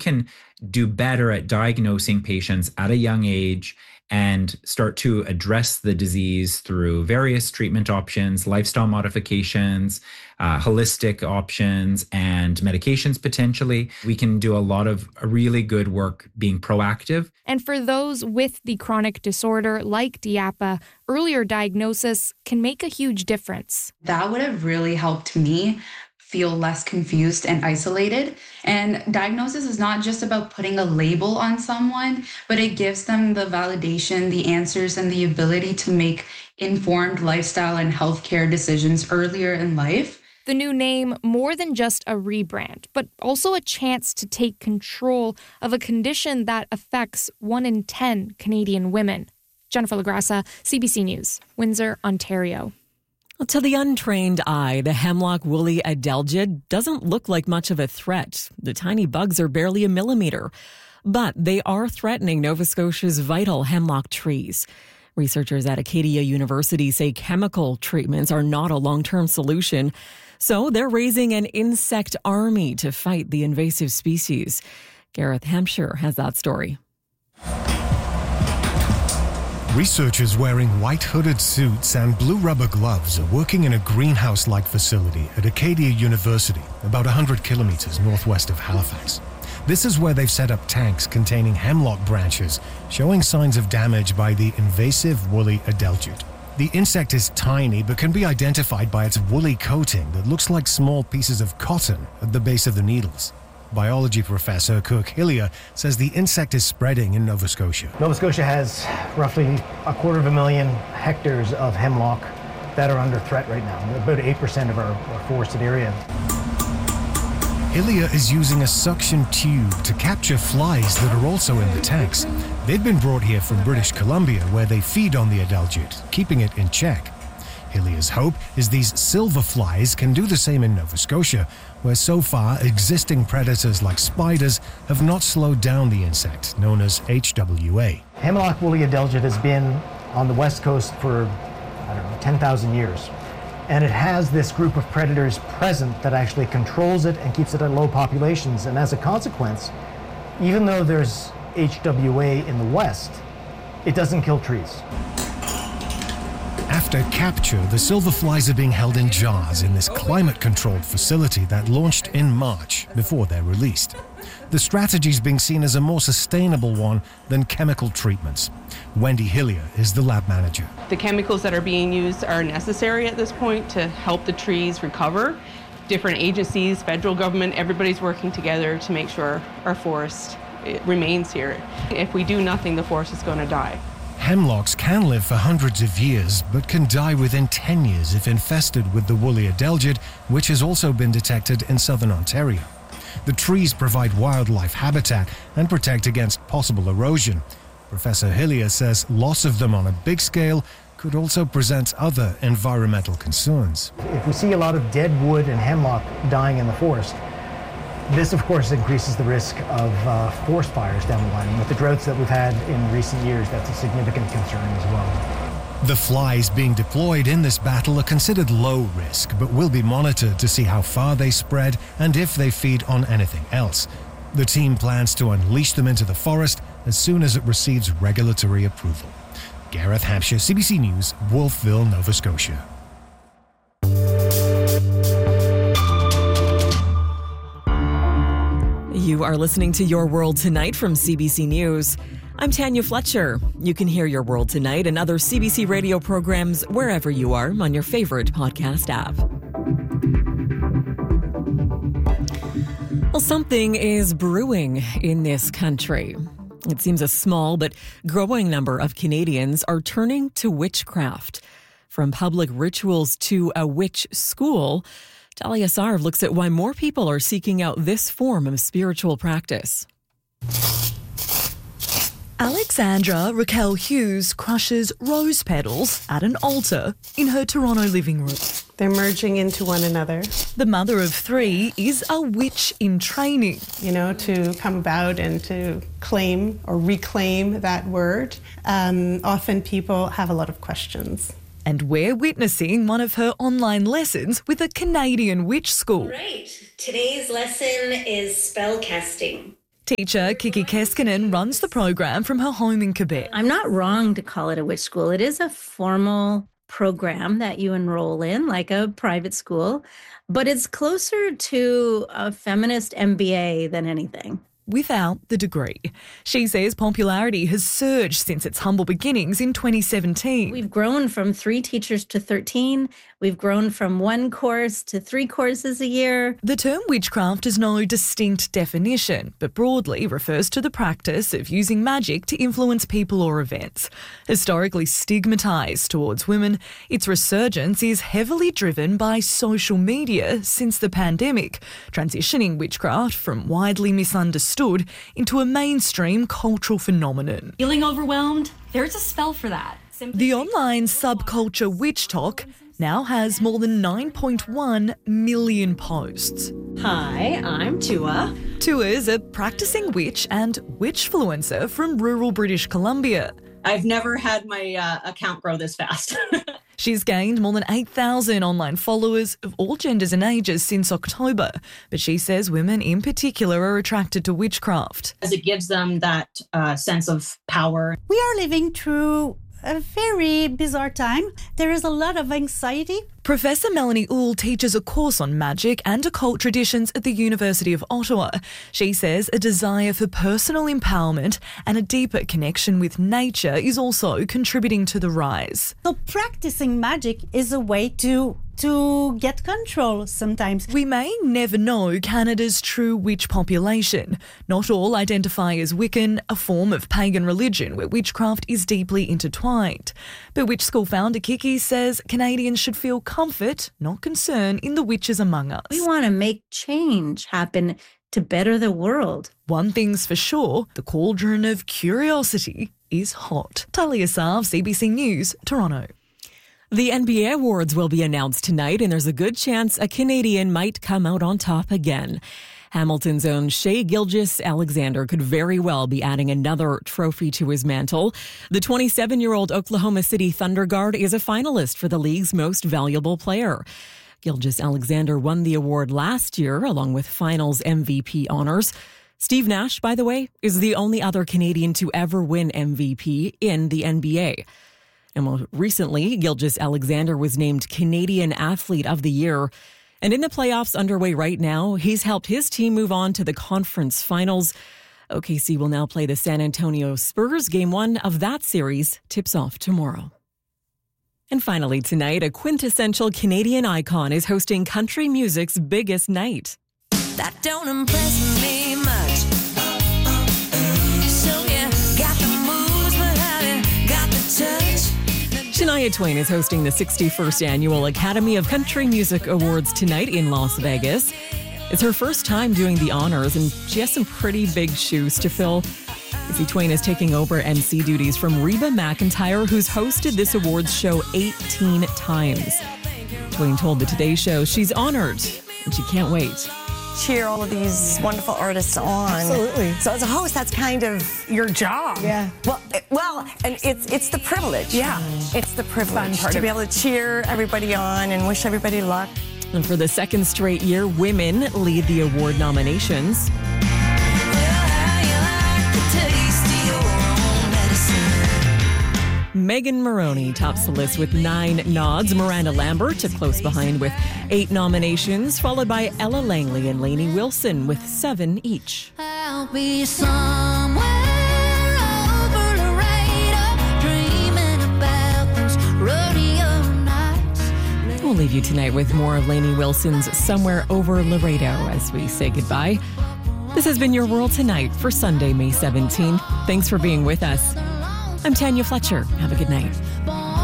can do better at diagnosing patients at a young age and start to address the disease through various treatment options, lifestyle modifications, holistic options, and medications potentially. We can do a lot of really good work being proactive. And for those with the chronic disorder like DIAPA, earlier diagnosis can make a huge difference. That would have really helped me feel less confused and isolated. And diagnosis is not just about putting a label on someone, but it gives them the validation, the answers, and the ability to make informed lifestyle and healthcare decisions earlier in life. The new name, more than just a rebrand, but also a chance to take control of a condition that affects 1 in 10 Canadian women. Jennifer LaGrassa, CBC News, Windsor, Ontario. To the untrained eye, the hemlock woolly adelgid doesn't look like much of a threat. The tiny bugs are barely a millimeter. But they are threatening Nova Scotia's vital hemlock trees. Researchers at Acadia University say chemical treatments are not a long-term solution. So they're raising an insect army to fight the invasive species. Gareth Hampshire has that story. Researchers wearing white hooded suits and blue rubber gloves are working in a greenhouse-like facility at Acadia University, about 100 kilometers northwest of Halifax. This is where they've set up tanks containing hemlock branches, showing signs of damage by the invasive woolly adelgid. The insect is tiny but can be identified by its woolly coating that looks like small pieces of cotton at the base of the needles. Biology professor Kirk Hillier says the insect is spreading in Nova Scotia. Nova Scotia has roughly 250,000 hectares of hemlock that are under threat right now, about 8% of our forested area. Hillier is using a suction tube to capture flies that are also in the tanks. They've been brought here from British Columbia, where they feed on the adelgid, keeping it in check. Hillier's hope is these silver flies can do the same in Nova Scotia, where so far existing predators like spiders have not slowed down the insect, known as HWA. Hemlock woolly adelgid has been on the west coast for, 10,000 years. And it has this group of predators present that actually controls it and keeps it at low populations. And as a consequence, even though there's HWA in the west, it doesn't kill trees. After capture, the silver flies are being held in jars in this climate-controlled facility that launched in March before they're released. The strategy is being seen as a more sustainable one than chemical treatments. Wendy Hillier is the lab manager. The chemicals that are being used are necessary at this point to help the trees recover. Different agencies, federal government, everybody's working together to make sure our forest remains here. If we do nothing, the forest is going to die. Hemlocks can live for hundreds of years, but can die within 10 years if infested with the woolly adelgid, which has also been detected in southern Ontario. The trees provide wildlife habitat and protect against possible erosion. Professor Hillier says loss of them on a big scale could also present other environmental concerns. If we see a lot of dead wood and hemlock dying in the forest, this, of course, increases the risk of forest fires down the line. And with the droughts that we've had in recent years, that's a significant concern as well. The flies being deployed in this battle are considered low risk, but will be monitored to see how far they spread and if they feed on anything else. The team plans to unleash them into the forest as soon as it receives regulatory approval. Gareth Hampshire, CBC News, Wolfville, Nova Scotia. You are listening to Your World Tonight from CBC News. I'm Tanya Fletcher. You can hear Your World Tonight and other CBC radio programs wherever you are on your favorite podcast app. Well, something is brewing in this country. It seems a small but growing number of Canadians are turning to witchcraft. From public rituals to a witch school, Dahlia Sarv looks at why more people are seeking out this form of spiritual practice. Alexandra Raquel Hughes crushes rose petals at an altar in her Toronto living room. They're merging into one another. The mother of 3 is a witch in training. You know, to come about and to claim or reclaim that word, often people have a lot of questions. And we're witnessing one of her online lessons with a Canadian witch school. Right. Today's lesson is spell casting. Teacher Kiki Keskinen runs the program from her home in Quebec. I'm not wrong to call it a witch school. It is a formal program that you enroll in, like a private school, but it's closer to a feminist MBA than anything. Without the degree. She says popularity has surged since its humble beginnings in 2017. We've grown from 3 teachers to 13. We've grown from 1 course to 3 courses a year. The term witchcraft has no distinct definition, but broadly refers to the practice of using magic to influence people or events. Historically stigmatised towards women, its resurgence is heavily driven by social media since the pandemic, transitioning witchcraft from widely misunderstood into a mainstream cultural phenomenon. Feeling overwhelmed? There's a spell for that. The online subculture Witch Talk now has more than 9.1 million posts. Hi, I'm Tua. Tua's a practicing witch and witchfluencer from rural British Columbia. I've never had my account grow this fast. She's gained more than 8,000 online followers of all genders and ages since October, but she says women in particular are attracted to witchcraft. As it gives them that sense of power. We are living through a very bizarre time. There is a lot of anxiety. Professor Melanie Uhl teaches a course on magic and occult traditions at the University of Ottawa. She says a desire for personal empowerment and a deeper connection with nature is also contributing to the rise. So practicing magic is a way to get control sometimes. We may never know Canada's true witch population. Not all identify as Wiccan, a form of pagan religion where witchcraft is deeply intertwined. But Witch School founder Kiki says Canadians should feel comfort, not concern, in the witches among us. We want to make change happen to better the world. One thing's for sure, the cauldron of curiosity is hot. Talia Sav, CBC News, Toronto. The NBA awards will be announced tonight, and there's a good chance a Canadian might come out on top again. Hamilton's own Shai Gilgeous-Alexander could very well be adding another trophy to his mantle. The 27-year-old Oklahoma City Thunder guard is a finalist for the league's most valuable player. Gilgeous-Alexander won the award last year, along with finals MVP honors. Steve Nash, by the way, is the only other Canadian to ever win MVP in the NBA. And more recently, Gilgeous-Alexander was named Canadian Athlete of the Year. And in the playoffs underway right now, he's helped his team move on to the conference finals. OKC will now play the San Antonio Spurs. Game 1 of that series tips off tomorrow. And finally tonight, a quintessential Canadian icon is hosting country music's biggest night. That don't impress me much. So yeah, got the moves, but I got the touch. Shania Twain is hosting the 61st Annual Academy of Country Music Awards tonight in Las Vegas. It's her first time doing the honors, and she has some pretty big shoes to fill. Izzy Twain is taking over MC duties from Reba McEntire, who's hosted this awards show 18 times. Twain told the Today Show she's honored, and she can't wait. Cheer all of these wonderful artists on. Absolutely. So as a host, that's kind of your job. Yeah. Well, and it's the privilege. Yeah. It's the privilege to be able to cheer everybody on and wish everybody luck. And for the second straight year, women lead the award nominations. Megan Moroney tops the list with 9 nods. Miranda Lambert a close behind with 8 nominations, followed by Ella Langley and Lainey Wilson with 7 each. I'll be somewhere over the radar, dreaming about those rodeo nights. We'll leave you tonight with more of Lainey Wilson's Somewhere Over Laredo as we say goodbye. This has been Your World Tonight for Sunday, May 17th. Thanks for being with us. I'm Tanya Fletcher. Have a good night.